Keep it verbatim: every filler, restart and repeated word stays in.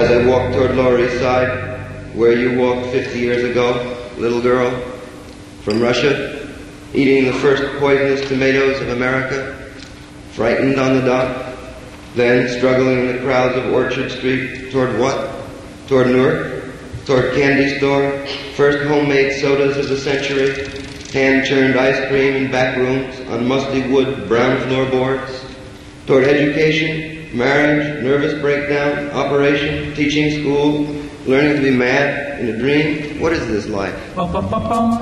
as I walk toward Lower East Side, where you walked fifty years ago, little girl, from Russia, eating the first poisonous tomatoes of America, frightened on the dock, then struggling in the crowds of Orchard Street toward what? Toward Newark? Toward candy store, first homemade sodas of the century, hand-churned ice cream in back rooms on musty wood brown floorboards, toward education, marriage, nervous breakdown, operation, teaching school, learning to be mad in a dream. What is this life?